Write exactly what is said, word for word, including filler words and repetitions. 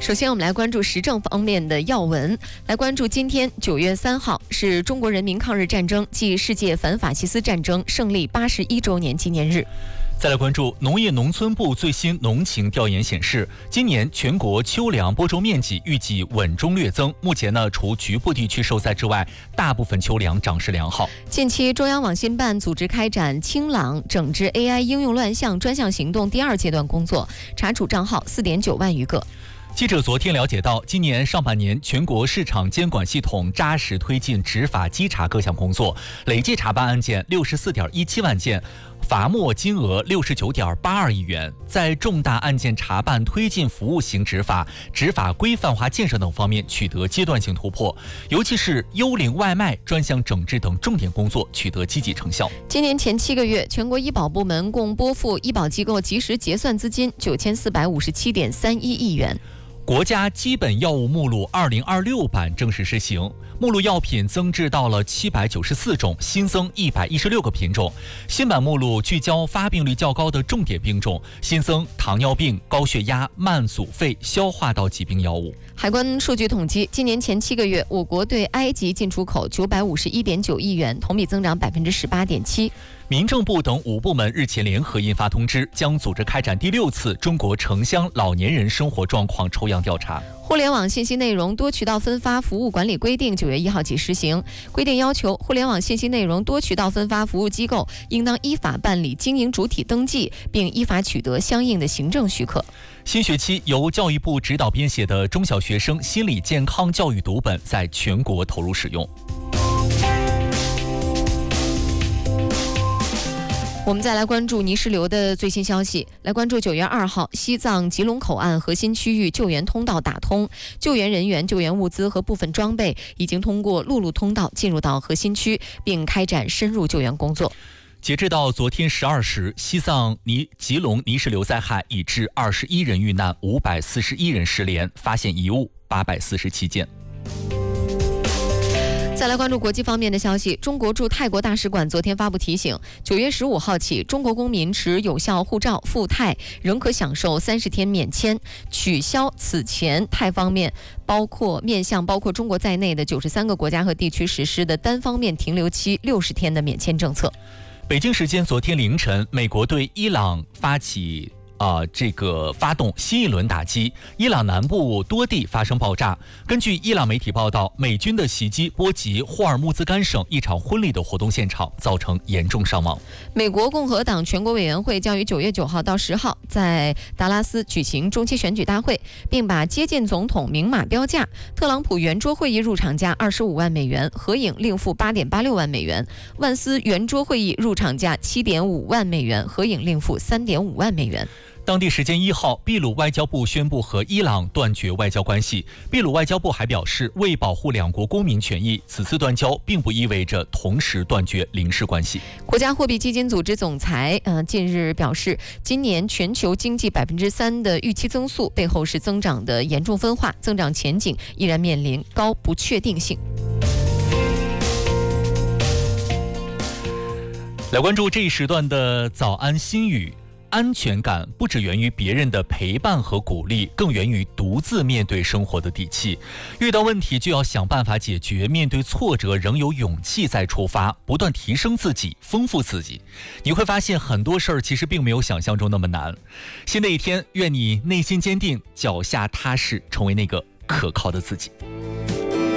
首先我们来关注时政方面的要闻，来关注今天九月三号是中国人民抗日战争暨世界反法西斯战争胜利八十一周年纪念日。 再来关注农业农村部最新农情调研显示，今年全国秋粮播种面积预计稳中略增。目前呢，除局部地区受灾之外，大部分秋粮长势良好。 近期，中央网信办组织开展清朗整治 A I 应用乱象专项行动第二阶段工作，查处账号四点九万余个。 记者昨天了解到，今年上半年全国市场监管系统扎实推进执法稽查各项工作，累计查办案件六十四点一七万件，罚没金额六十九点八二亿元。在重大案件查办、推进服务型执法、执法规范化建设等方面取得阶段性突破，尤其是幽灵外卖专项整治等重点工作取得积极成效。 今年前七个月，全国医保部门共拨付医保机构及时结算资金九千四百五十七点三一亿元。 国家基本药物目录二零二六版正式施行，目录药品增至到了七百九十四种，新增一百一十六个品种。新版目录聚焦发病率较高的重点病种，新增糖尿病、高血压、慢阻肺、消化道疾病药物。 海关数据统计，今年前七个月，我国对埃及进出口九百五十一点九亿元，同比增长百分之十八点七。 民政部等五部门日前联合印发通知，将组织开展第六次中国城乡老年人生活状况抽样调查。 互联网信息内容多渠道分发服务管理规定九月一号起施行，规定要求互联网信息内容多渠道分发服务机构应当依法办理经营主体登记，并依法取得相应的行政许可。 新学期由教育部指导编写的中小学生心理健康教育读本在全国投入使用。 我们再来关注泥石流的最新消息，来关注九月二号，西藏吉隆口岸核心区域救援通道打通，救援人员、救援物资和部分装备已经通过陆路通道进入到核心区，并开展深入救援工作。 截至到昨天十二时，西藏泥吉隆泥石流灾害已致二十一人遇难，五百四十一人失联，发现遗物八百四十七件。 再来关注国际方面的消息，中国驻泰国大使馆昨天发布提醒，九月十五号起，中国公民持有效护照赴泰仍可享受三十天免签，取消此前泰方面包括面向包括中国在内的九十三个国家和地区实施的单方面停留期六十天的免签政策。 北京时间昨天凌晨，美国对伊朗发起啊、呃，这个发动新一轮打击，伊朗南部多地发生爆炸。根据伊朗媒体报道，美军的袭击波及霍尔木兹干省一场婚礼的活动现场，造成严重伤亡。 美国共和党全国委员会将于九月九号到十号在达拉斯举行中期选举大会，并把接近总统明码标价。特朗普圆桌会议入场价二十五万美元，合影另付八点八六万美元；万斯圆桌会议入场价七点五万美元，合影另付三点五万美元。 当地时间一号，秘鲁外交部宣布和伊朗断绝外交关系。秘鲁外交部还表示，为保护两国公民权益，此次断交并不意味着同时断绝领事关系。 国家货币基金组织总裁呃近日表示，今年全球经济百分之三的预期增速背后是增长的严重分化，增长前景依然面临高不确定性。 来关注这一时段的早安心语。安全感不只源于别人的陪伴和鼓励，更源于独自面对生活的底气。遇到问题就要想办法解决，面对挫折仍有勇气再出发，不断提升自己，丰富自己。你会发现很多事儿其实并没有想象中那么难。新的一天，愿你内心坚定，脚下踏实，成为那个可靠的自己。